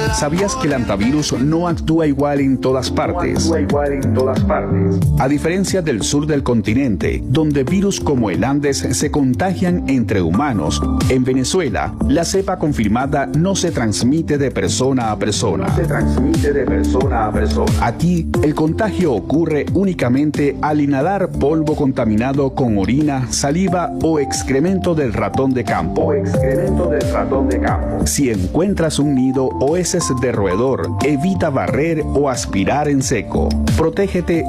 ¿Sabías que el antivirus no actúa igual en todas partes? A diferencia del sur del continente, donde virus como el Andes se contagian entre humanos, en Venezuela, la cepa confirmada no se transmite de persona a persona. Aquí, el contagio ocurre únicamente al inhalar polvo contaminado con orina, saliva o excremento del ratón de campo. Si encuentras un nido o heces de roedor, evita barrer o aspirar en seco. Protégete